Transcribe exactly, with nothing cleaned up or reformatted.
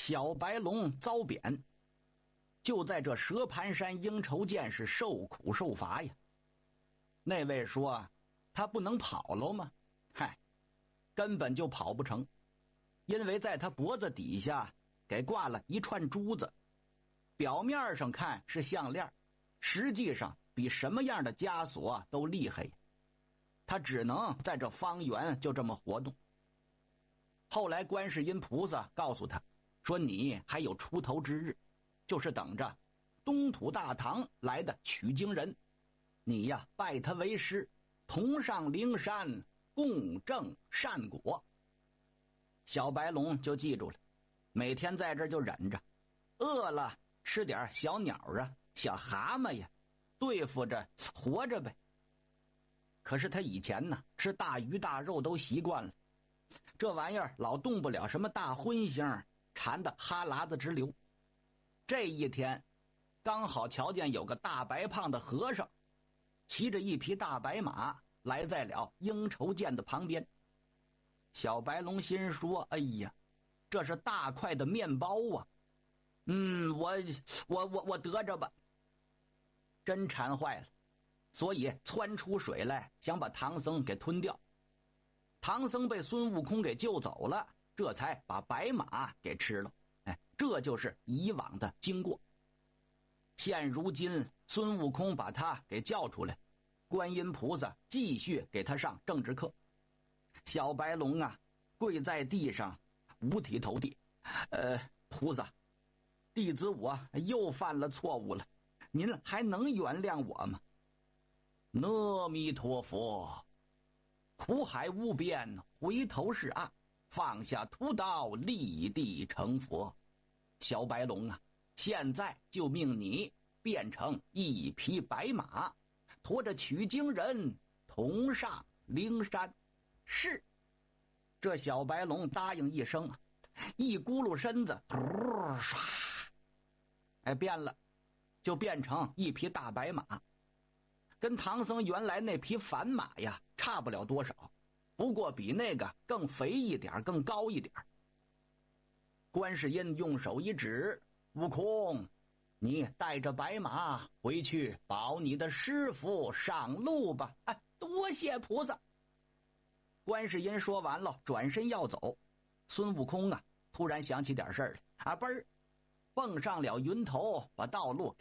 小白龙遭贬，就在这蛇盘山应酬见是受苦受罚呀。那位说他不能跑了吗？嗨，根本就跑不成，因为在他脖子底下给挂了一串珠子，表面上看是项链，实际上比什么样的枷锁都厉害，他只能在这方圆就这么活动。后来观世音菩萨告诉他说，你还有出头之日，就是等着东土大唐来的取经人，你呀拜他为师，同上灵山，共证善果。小白龙就记住了，每天在这就忍着，饿了吃点小鸟啊小蛤蟆呀，对付着活着呗。可是他以前呢吃大鱼大肉都习惯了，这玩意儿老动不了什么大荤腥，馋得哈喇子直流。这一天刚好瞧见有个大白胖的和尚骑着一匹大白马来在了应酬见的旁边。小白龙心说，哎呀，这是大块的面包啊，嗯，我我我我得着吧。真馋坏了，所以窜出水来想把唐僧给吞掉。唐僧被孙悟空给救走了，这才把白马给吃了。哎，这就是以往的经过。现如今孙悟空把他给叫出来，观音菩萨继续给他上政治课。小白龙啊跪在地上五体投地，呃，菩萨，弟子我又犯了错误了，您还能原谅我吗？阿弥陀佛，苦海无边，回头是岸，放下屠刀，立地成佛。小白龙啊，现在就命你变成一匹白马，驮着取经人同上灵山。是。这小白龙答应一声，一咕噜身子，唰，哎，变了，就变成一匹大白马，跟唐僧原来那匹凡马呀差不了多少，不过比那个更肥一点，更高一点。观世音用手一指，悟空，你带着白马回去保你的师傅上路吧。哎，多谢菩萨。观世音说完了，转身要走。孙悟空啊突然想起点事儿来，啊嘣儿蹦上了云头，把道路